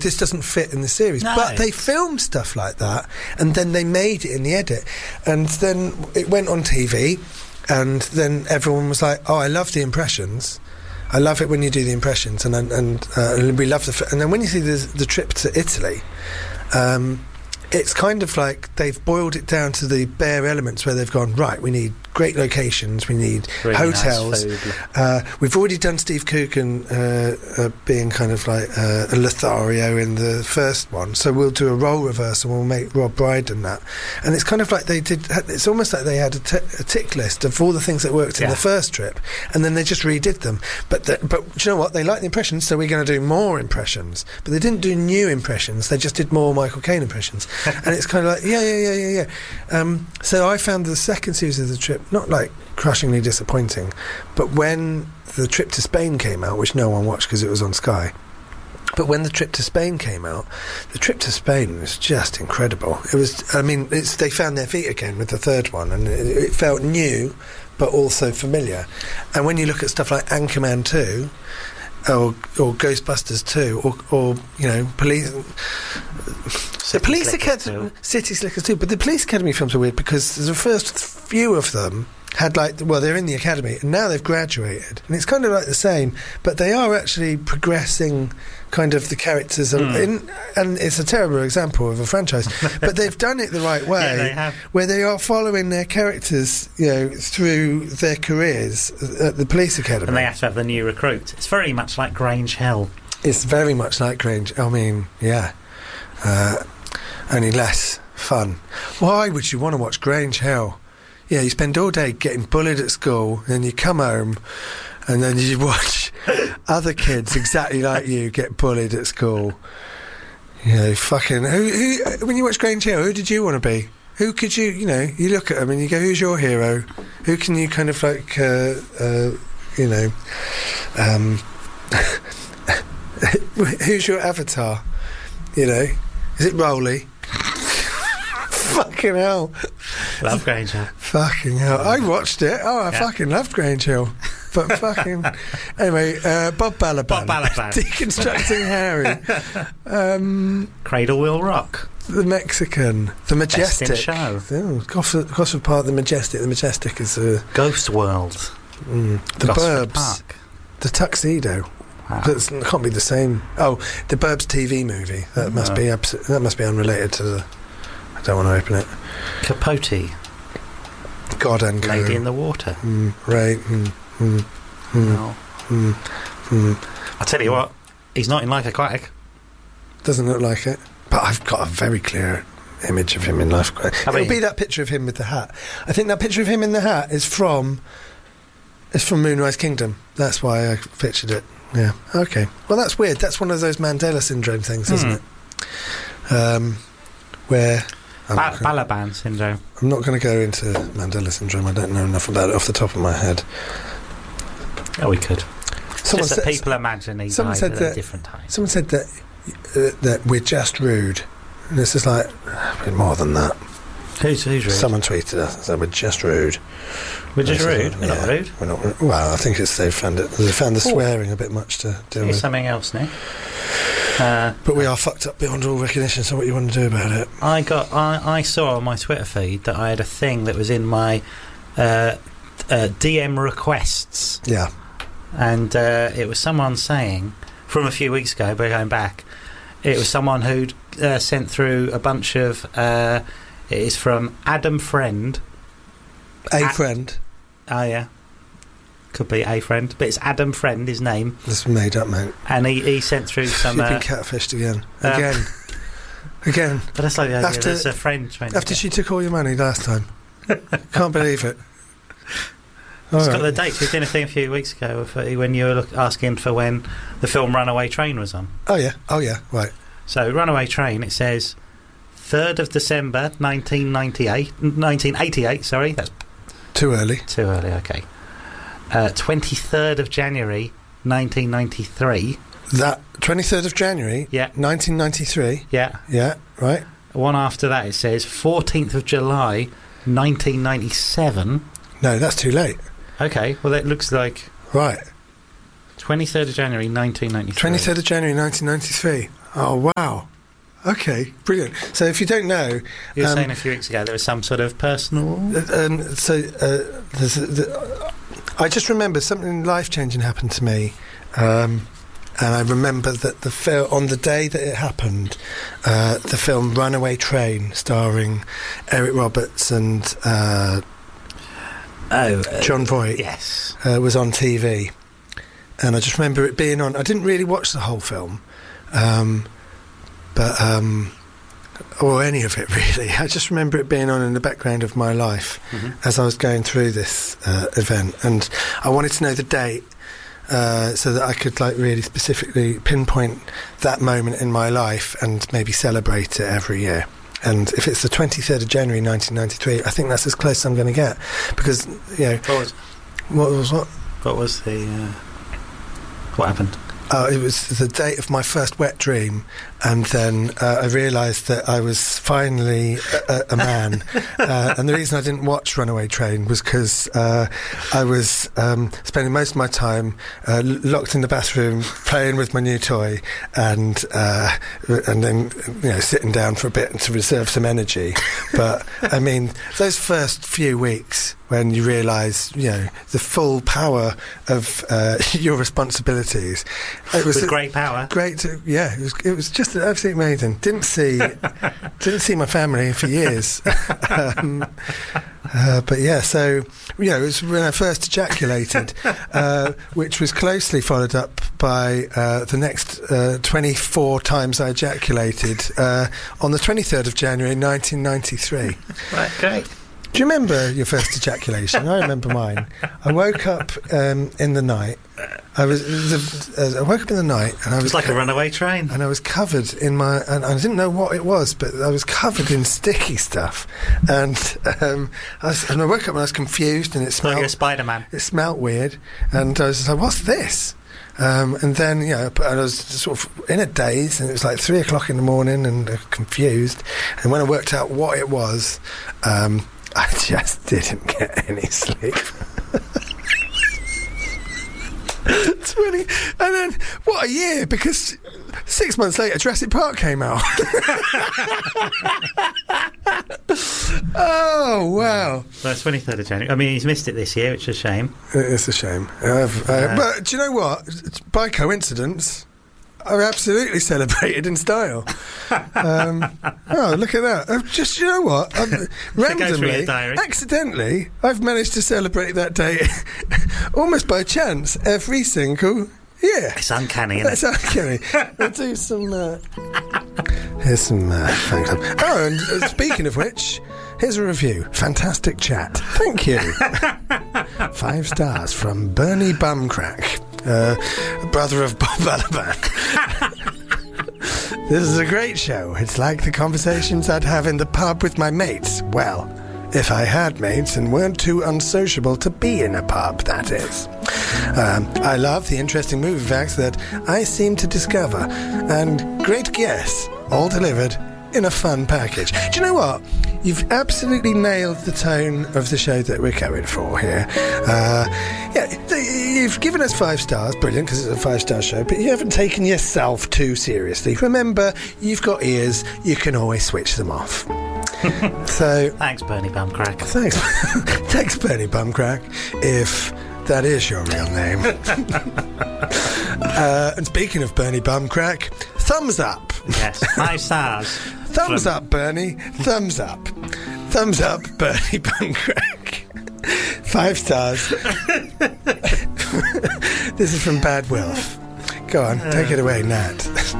this doesn't fit in the series. No. But they filmed stuff like that, and then they made it in the edit, and then it went on TV, and then everyone was like, "Oh, I love the impressions. I love it when you do the impressions," and we love and then when you see the trip to Italy. It's kind of like they've boiled it down to the bare elements where they've gone, right, we need great locations, we need really hotels. Nice we've already done Steve Coogan being kind of like a Lothario in the first one, so we'll do a role reversal and we'll make Rob Brydon that. And it's kind of like it's almost like they had a tick list of all the things that worked in the first trip, and then they just redid them. But do you know what? They like the impressions, so we're going to do more impressions. But they didn't do new impressions, they just did more Michael Caine impressions. And it's kind of like, yeah. So I found the second series of the trip not like crushingly disappointing, but when the trip to Spain came out, which no one watched because it was on Sky, but when the trip to Spain came out, the trip to Spain was just incredible. It was, I mean, they found their feet again with the third one, and it felt new but also familiar. And when you look at stuff like Anchorman 2 or Ghostbusters 2 or you know, the Police Academy, City Slickers 2, but the Police Academy films are weird because the first few of them had they're in the academy and now they've graduated, and it's kind of like the same, but they are actually progressing kind of the characters and it's a terrible example of a franchise, but they've done it the right way. Yeah, they have. Where they are following their characters, you know, through their careers at the Police Academy, and they have to have the new recruit. It's very much like Grange Hill. It's very much like Grange. I mean, yeah, only less fun. Why would you want to watch Grange Hill? Yeah, you spend all day getting bullied at school, and then you come home, and then you watch other kids exactly like you get bullied at school. You know, fucking who when you watch Grange Hill, who did you want to be? Who could you know? You look at them and you go, "Who's your hero? Who can you kind of like, you know, who's your avatar? You know, is it Rowley?" Fucking hell. Love Grange Hill. Fucking hell. I watched it. Oh, I fucking loved Grange Hill. But fucking... Anyway, Bob Balaban. Deconstructing Harry. Cradle Will Rock. The Mexican. The Majestic. Best in Show. Gosford Park, The Majestic. The Majestic is a... Ghost World. The Gosford Burbs. Park. The Tuxedo. Wow. That can't be the same. Oh, the Burbs TV movie. That must be unrelated to the... I don't want to open it. Capote. God and Co. Lady in the Water. Right. No. I'll tell you what, he's not in Life Aquatic. Doesn't look like it. But I've got a very clear image of him in Life Aquatic. It'll be that picture of him with the hat. I think that picture of him in the hat is from Moonrise Kingdom. That's why I pictured it. Yeah. Okay. Well, that's weird. That's one of those Mandela syndrome things, isn't it? Where... Balaban syndrome. I'm not going to go into Mandela syndrome. I don't know enough about it off the top of my head. Oh, we could. Someone just that people imagine he died at a different time. Someone said that we're just rude. And this is like a bit more than that. Who's rude? Someone tweeted us and said we're just rude. We're just rude? We're not rude? We're not, well, I think it's they found the swearing a bit much to deal with. Something else, Nick. But we are fucked up beyond all recognition, so what do you want to do about it? I saw on my Twitter feed that I had a thing that was in my DM requests. Yeah. And it was someone saying, from a few weeks ago, but going back, it was someone who'd sent through a bunch of... it is from Adam Friend. Friend? Oh, yeah. Could be a friend, but it's Adam Friend, his name. That's made up, mate. And he sent through some... You've been catfished again. Again. But that's like the idea there's a friend... After she took all your money last time. Can't believe it. It's got the dates. We did a thing a few weeks ago when you were asking for when the film Runaway Train was on. Oh, yeah, right. So, Runaway Train, it says 3rd of December 1988, sorry. That's too early. Too early, okay. 23rd of January 1993. That 23rd of January? Yeah. 1993? Yeah. Yeah, right. One after that, it says 14th of July 1997. No, that's too late. Okay, well, that looks like... Right. 23rd of January 1993. 23rd of January 1993. Oh, wow. Okay, brilliant. So if you don't know... You were saying a few weeks ago there was some sort of personal... I just remember something life-changing happened to me. And I remember that on the day that it happened, the film Runaway Train, starring Eric Roberts and John Voight, yes, was on TV. And I just remember it being on. I didn't really watch the whole film, or any of it really. I just remember it being on in the background of my life as I was going through this event, and I wanted to know the date so that I could really specifically pinpoint that moment in my life and maybe celebrate it every year. And if it's the 23rd of January 1993, I think that's as close as I'm going to get, because what happened? It was the date of my first wet dream, and then I realised that I was finally a man. And the reason I didn't watch Runaway Train was because I was spending most of my time locked in the bathroom playing with my new toy, and then sitting down for a bit to reserve some energy. But I mean, those first few weeks when you realise, the full power of your responsibilities. It was with great power. It was just absolutely amazing. Didn't see my family for years. But yeah, so it was when I first ejaculated, which was closely followed up by the next 24 times I ejaculated on the 23rd of January 1993. Right, great. Do you remember your first ejaculation? I remember mine. I woke up in the night. I woke up in the night, and I was like a runaway train. And I was covered in and I didn't know what it was, but I was covered in sticky stuff. And I woke up and I was confused, and it smelled. Like you're a Spider-Man. It smelled weird, and I was like, "What's this?" And then I was sort of in a daze, and it was like 3 o'clock in the morning, and confused. And when I worked out what it was, I just didn't get any sleep. 20, and then what a year, because 6 months later Jurassic Park came out. Oh wow. Well, 23rd of January. I mean, he's missed it this year, which is a shame. It's a shame. But do you know what, by coincidence I absolutely celebrated in style. Oh, look at that. Just, you know what? Randomly, accidentally, I've managed to celebrate that day almost by chance every single year. It's uncanny, isn't it? It's uncanny. I'll do some... here's some thanks. Oh, and speaking of which, here's a review. Fantastic chat. Thank you. 5 stars from Bernie Bumcrack. Brother of Bob Balaban. This is a great show. It's like the conversations I'd have in the pub with my mates. Well, if I had mates and weren't too unsociable to be in a pub, that is. I love the interesting movie facts that I seem to discover, and great guests, all delivered in a fun package. Do you know what? You've absolutely nailed the tone of the show that we're going for here. You've given us 5 stars, brilliant, because it's a 5-star show, but you haven't taken yourself too seriously. Remember, you've got ears, you can always switch them off. So thanks, Bernie Bumcrack. Thanks, Bernie Bumcrack, if that is your real name. And speaking of Bernie Bumcrack, thumbs up. Yes, 5 stars. Thumbs up, Bernie. Thumbs up. Thumbs up, Bernie Bumcrack. 5 stars. This is from Bad Wilf. Go on, take it away, Nat.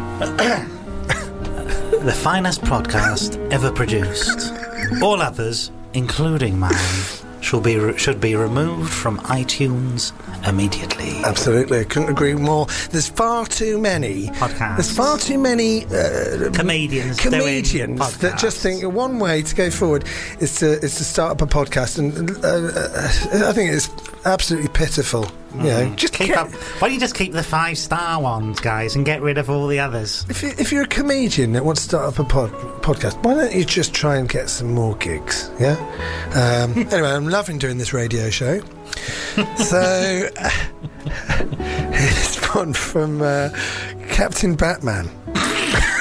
The finest podcast ever produced. All others, including mine, should be removed from iTunes immediately. Absolutely, I couldn't agree more. There's far too many podcasts. There's far too many comedians that just think one way to go forward is to start up a podcast, and I think it's absolutely pitiful. Just why don't you just keep the 5-star ones, guys, and get rid of all the others? If you're a comedian that wants to start up a podcast, why don't you just try and get some more gigs? Yeah. Anyway, I'm loving doing this radio show. So here's one from Captain Batman.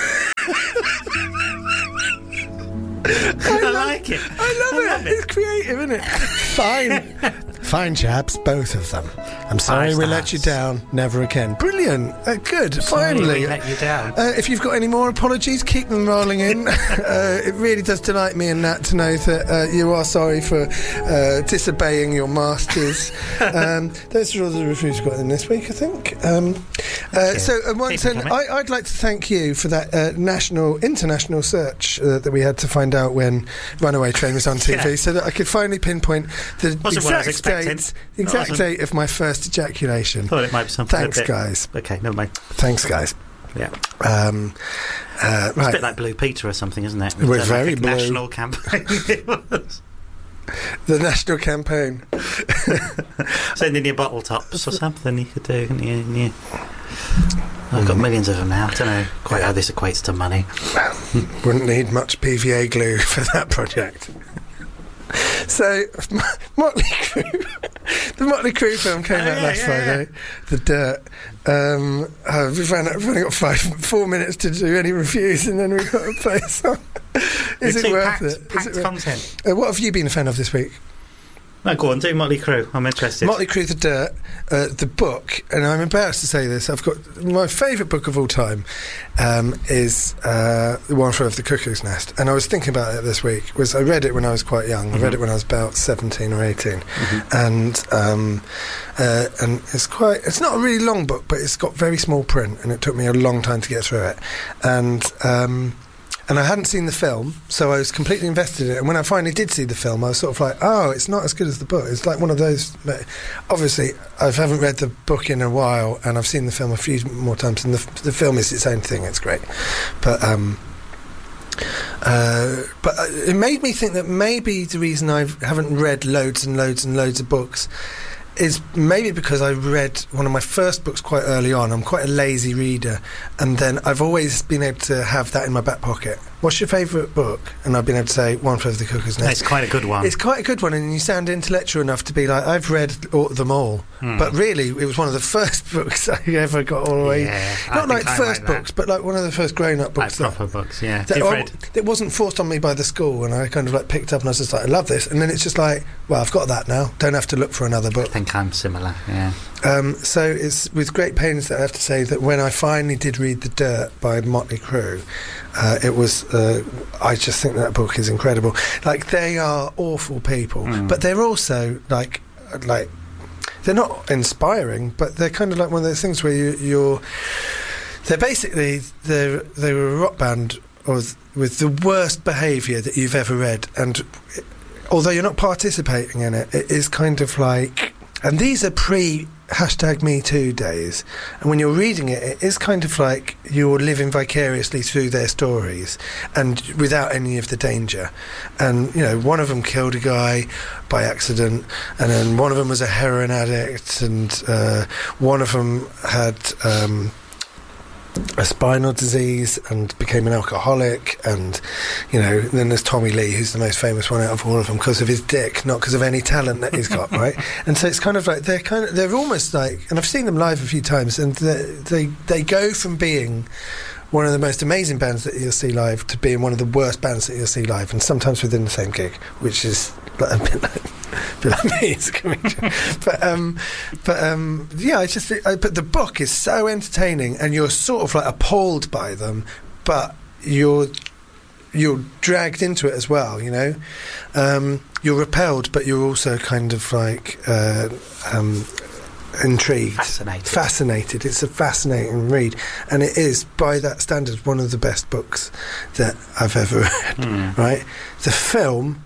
like it. I love it. It's creative, isn't it? Fine chaps, both of them. I'm sorry we let you down. Never again. Brilliant. Good. Finally. We let you down. If you've got any more apologies, keep them rolling in. It really does delight me and Nat to know that you are sorry for disobeying your masters. Those are all the reviews we've got in this week, I think. I'd like to thank you for that international search that we had to find out when Runaway Train was on TV, so that I could finally pinpoint the exact date of my first ejaculation. Thought it might be something. Thanks, guys. Okay, never mind. Thanks, guys. Yeah. Right. It's a bit like Blue Peter or something, isn't it? We're very blue. National campaign. It was. The national campaign. Send in your bottle tops or something you could do, couldn't you? Yeah. I've got millions of them now. I don't know quite how this equates to money. Wouldn't need much PVA glue for that project. So, Motley Crue. The Motley Crue film came out last Friday. The Dirt. We've only got 4 minutes to do any reviews, and then we've got to play a song. Is it worth it? Packed content. What have you been a fan of this week? No, go on, do Motley Crue. I'm interested. Motley Crue, The Dirt, the book, and I'm embarrassed to say this, I've got my favourite book of all time is The One Flew Over the Cuckoo's Nest, and I was thinking about it this week. I read it when I was quite young. I read it when I was about 17 or 18, and it's not a really long book, but it's got very small print, and it took me a long time to get through it, and I hadn't seen the film, so I was completely invested in it. And when I finally did see the film, I was sort of like, oh, it's not as good as the book. It's like one of those... Obviously, I haven't read the book in a while, and I've seen the film a few more times, and the film is its own thing. It's great. But it made me think that maybe the reason I haven't read loads and loads and loads of books is maybe because I read one of my first books quite early on. I'm quite a lazy reader, and then I've always been able to have that in my back pocket. What's your favourite book? And I've been able to say One Flew Over the Cuckoo's Nest. It's quite a good one. It's quite a good one, and you sound intellectual enough to be like, I've read them all. But really, it was one of the first books I ever got all the way. Not like first books, but like one of the first grown-up books. Like proper books, yeah. It wasn't forced on me by the school, and I kind of like picked up and I was just like, I love this. And then it's just like, well, I've got that now. Don't have to look for another book. I think I'm similar, yeah. So it's with great pains that I have to say that when I finally did read The Dirt by Motley Crue, it was I just think that book is incredible. Like, they are awful people, but they're also like they're not inspiring, but they're kind of like one of those things where they're basically they were a rock band with the worst behaviour that you've ever read, and although you're not participating in it, it is kind of like, and these are #MeToo days, and when you're reading it, it is kind of like you're living vicariously through their stories and without any of the danger. And, you know, one of them killed a guy by accident, and then one of them was a heroin addict, and one of them had a spinal disease and became an alcoholic, and, you know, then there's Tommy Lee, who's the most famous one out of all of them because of his dick, not because of any talent that he's got, right? And so it's kind of like they're almost like, and I've seen them live a few times, and they go from being one of the most amazing bands that you'll see live to being one of the worst bands that you'll see live, and sometimes within the same gig, which is a bit like me. It's yeah, I just think, but the book is so entertaining, and you're sort of like appalled by them, but you're dragged into it as well, you know. You're repelled, but you're also kind of like intrigued, fascinated. It's a fascinating read, and it is, by that standard, one of the best books that I've ever read. Right, the film.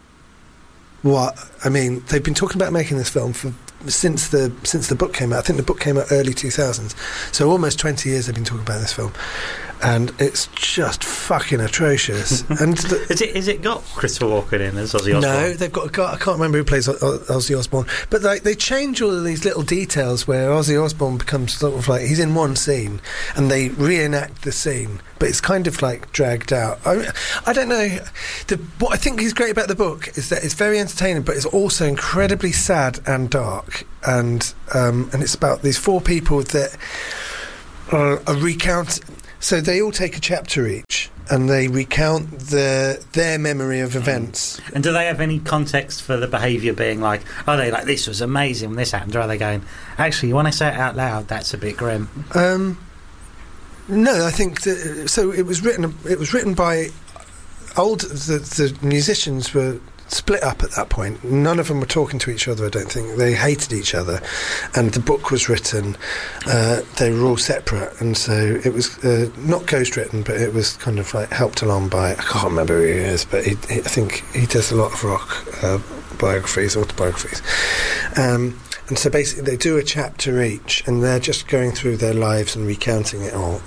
They've been talking about making this film since the book came out. I think the book came out early 2000s, so almost 20 years they've been talking about this film, and it's just fucking atrocious. And is it got Christopher Walken in as Ozzy Osbourne? No, they've got a guy, I can't remember who plays Ozzy Osbourne, but they change all of these little details where Ozzy Osbourne becomes sort of like, he's in one scene and they reenact the scene, but it's kind of like dragged out. I don't know. What I think is great about the book is that it's very entertaining, but it's also incredibly sad and dark, and it's about these four people that are recounting. So they all take a chapter each, and they recount their memory of events. And do they have any context for the behaviour being like, are they like, this was amazing when this happened, or are they going, actually, when I say it out loud, that's a bit grim? No, I think so. It was written by the musicians were split up at that point. None of them were talking to each other, I don't think. They hated each other, and the book was written. They were all separate, and so it was not ghost-written, but it was kind of like helped along by, I can't remember who he is, but I think he does a lot of rock autobiographies. And so basically they do a chapter each, and they're just going through their lives and recounting it all.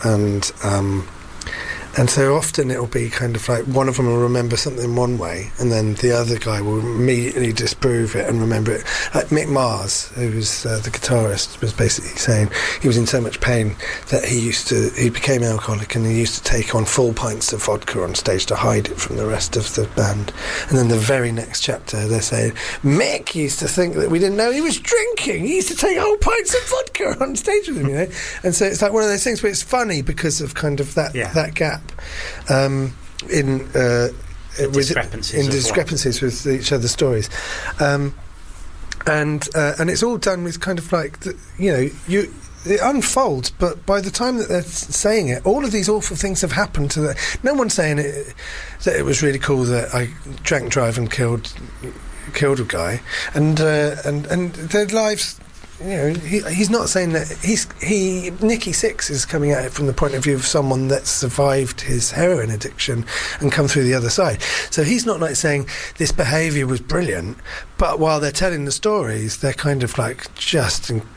And so often it'll be kind of like one of them will remember something one way, and then the other guy will immediately disprove it and remember it. Like Mick Mars, who was the guitarist, was basically saying he was in so much pain that he became alcoholic, and he used to take on full pints of vodka on stage to hide it from the rest of the band. And then the very next chapter they're saying Mick used to think that we didn't know he was drinking. He used to take whole pints of vodka on stage with him, And so it's like one of those things, but it's funny because of kind of that gap. In discrepancies with each other's stories, and it's all done with kind of like it unfolds, but by the time that they're saying it, all of these awful things have happened to no one's saying that it was really cool that I drank, drive and killed a guy, and their lives. He's not saying that Nikki Sixx is coming at it from the point of view of someone that's survived his heroin addiction and come through the other side. So he's not like saying this behaviour was brilliant, but while they're telling the stories, they're kind of like just, and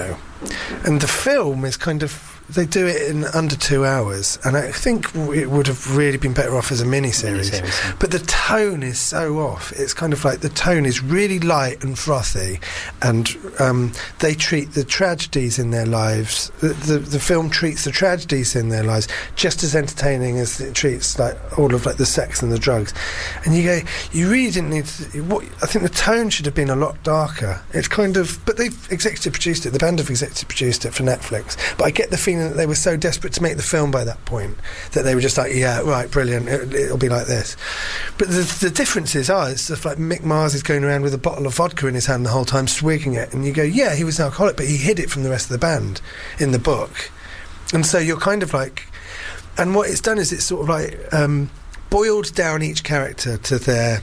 the film is kind of, they do it in under 2 hours, and I think it would have really been better off as a mini-series. But the tone is so off. It's kind of like the tone is really light and frothy, and they treat the tragedies in their lives, the film treats the tragedies in their lives just as entertaining as it treats like all of like the sex and the drugs. And you go, you really didn't need to, I think the tone should have been a lot darker. It's kind of, but they've executive produced it, the band have executive produced it for Netflix, but I get the feeling that they were so desperate to make the film by that point that they were just like, yeah, right, brilliant, it'll be like this. But the differences are, it's just like Mick Mars is going around with a bottle of vodka in his hand the whole time, swigging it, and you go, yeah, he was an alcoholic, but he hid it from the rest of the band in the book. And so you're kind of like, and what it's done is it's sort of like boiled down each character to their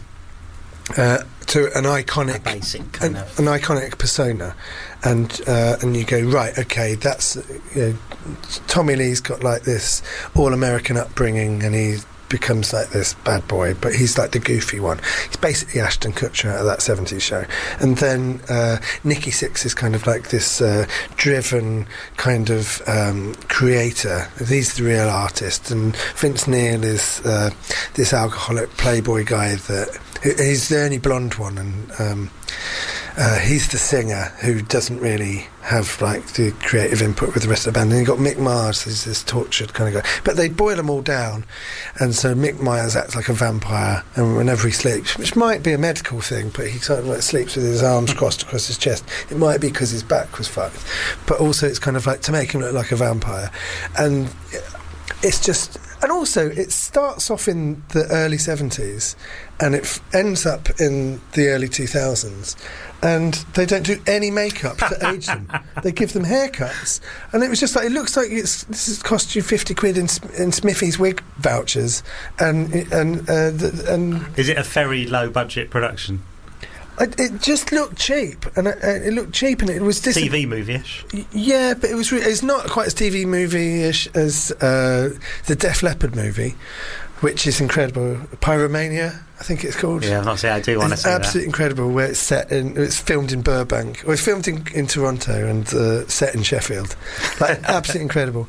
to an iconic, an iconic persona, and you go, right, okay, that's Tommy Lee's got like this all-American upbringing, and he becomes like this bad boy, but he's like the goofy one. He's basically Ashton Kutcher out of that 70s show. And then Nikki Sixx is kind of like this driven kind of creator. He's the real artist, and Vince Neil is this alcoholic playboy guy that he's the only blonde one, and he's the singer who doesn't really have like the creative input with the rest of the band. And you've got Mick Mars, who's this tortured kind of guy, but they boil them all down, and so Mick Mars acts like a vampire, and whenever he sleeps, which might be a medical thing, but he sort of like sleeps with his arms crossed across his chest. It might be because his back was fucked, but also it's kind of like to make him look like a vampire. And it's just, and also it starts off in the early 70s and it ends up in the early 2000s, and they don't do any makeup to age them. They give them haircuts, and it was just like, it looks like this has cost you 50 quid in Smithy's wig vouchers, and is it a very low budget production? It just looked cheap, and it looked cheap, and it was TV movie-ish. Yeah, but it's not quite as TV movie-ish as the Def Leppard movie, which is incredible. Pyromania, I think it's called. Yeah, I'm not saying I do want to see that. It's absolutely incredible. Where it's filmed in Burbank, or it's filmed in Toronto, and set in Sheffield. Like absolutely incredible.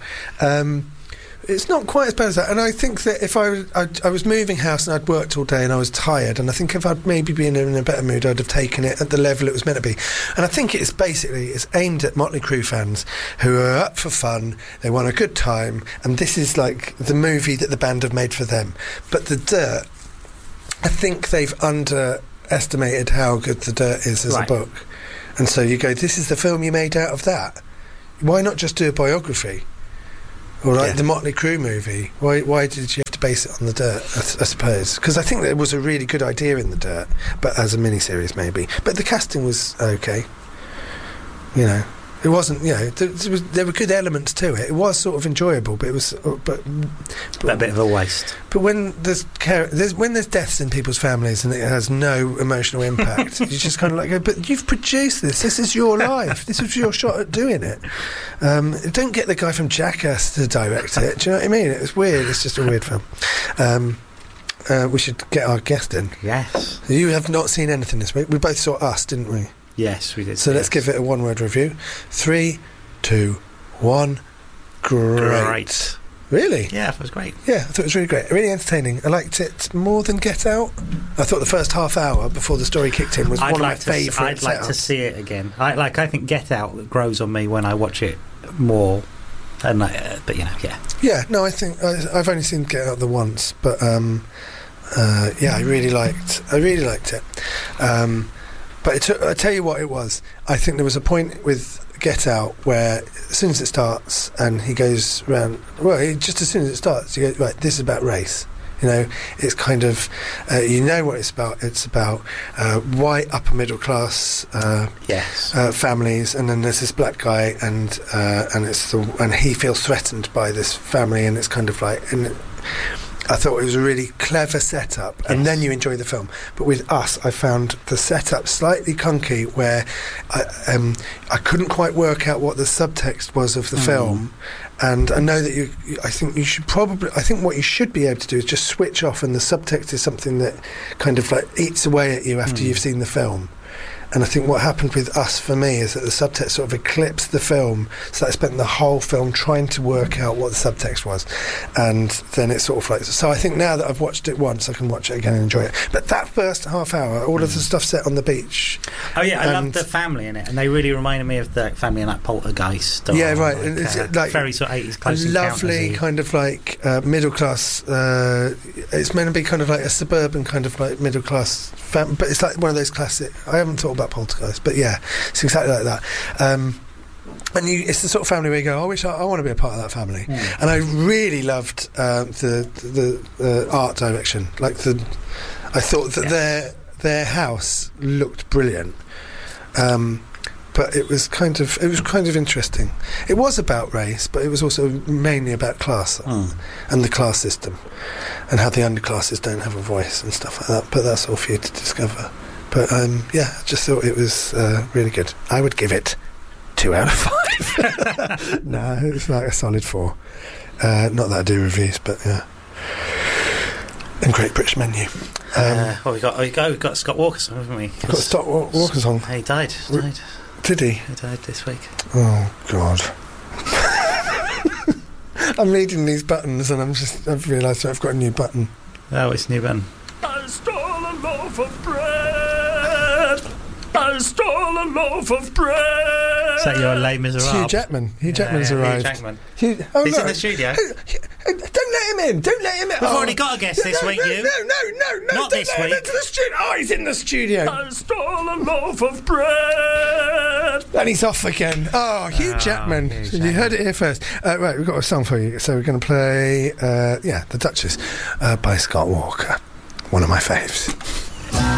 It's not quite as bad as that, and I think that if I was moving house and I'd worked all day and I was tired, and I think if I'd maybe been in a better mood, I'd have taken it at the level it was meant to be. And I think it's aimed at Motley Crue fans who are up for fun, they want a good time, and this is like the movie that the band have made for them. But The Dirt, I think they've underestimated how good The Dirt is as a book, and so you go, this is the film you made out of that. Why not just do a biography? Or like the Motley Crue movie. Why did you have to base it on The Dirt, I suppose? Because I think there was a really good idea in The Dirt, but as a miniseries maybe. But the casting was okay. You know, it wasn't, you know, there were good elements to it. It was sort of enjoyable, but it was... But a bit of a waste. But when there's deaths in people's families and it has no emotional impact, you just kind of like go, but you've produced this. This is your life. This was your shot at doing it. Don't get the guy from Jackass to direct it. Do you know what I mean? It's weird. It's just a weird film. We should get our guest in. Yes. You have not seen anything this week. We both saw Us, didn't we? Yes, we did. So let's give it a one-word review. 3, 2, 1. Great. Really? Yeah, it was great. Yeah, I thought it was really great. Really entertaining. I liked it more than Get Out. I thought the first half hour before the story kicked in was one of my favourite I'd like to see it again. I think Get Out grows on me when I watch it more. And but you know, yeah. Yeah, no, I think I've only seen Get Out the once, but yeah, I really liked it. But I tell you what it was. I think there was a point with Get Out where as soon as it starts and he goes round, just as soon as it starts, you go, right, this is about race. You know, it's kind of, you know what it's about. It's about white upper middle class families, and then there's this black guy, and he feels threatened by this family, and it's kind of like. I thought it was a really clever setup, and then you enjoy the film. But with Us, I found the setup slightly clunky, where I couldn't quite work out what the subtext was of the film. And I know that I think what you should be able to do is just switch off, and the subtext is something that kind of like eats away at you after you've seen the film. And I think what happened with Us for me is that the subtext sort of eclipsed the film, so I spent the whole film trying to work out what the subtext was, and then it's sort of like, so I think now that I've watched it once, I can watch it again and enjoy it. But that first half hour, all of the stuff set on the beach. Oh yeah, I loved the family in it, and they really reminded me of the family in that Poltergeist. Yeah, right. And it's like very sort of 80s close lovely kind of like middle class. It's meant to be kind of like a suburban kind of like middle class family, but it's like one of those classic. I haven't thought about Poltergeist, but yeah, it's exactly like that. And it's the sort of family where you go, I wish I want to be a part of that family. And I really loved the art direction. Like I thought that their house looked brilliant. But it was kind of interesting. It was about race, but it was also mainly about class and the class system, and how the underclasses don't have a voice and stuff like that. But that's all for you to discover. But yeah, I just thought it was really good. I would give it 2 out of 5. No, it's like a solid 4. Not that I do reviews, but yeah. And Great British Menu. We've got Scott Walker song, haven't we? Got Scott Walker song. He died. Did he? He died this week. Oh God. I'm reading these buttons and I've realised that I've got a new button. Oh, it's a new button. I stole a loaf of bread. I stole a loaf of bread. Is that your Les Miserables? Hugh Jackman. Hugh Jackman's arrived. Hugh Jackman. He's in the studio. Don't let him in. Don't let him in. We've already got a guest this week, No. Not this week. Into the studio. Oh, he's in the studio. I stole a loaf of bread. And he's off again. Oh, Hugh Jackman. You heard it here first. Right, we've got a song for you. So we're going to play, The Duchess by Scott Walker. One of my faves.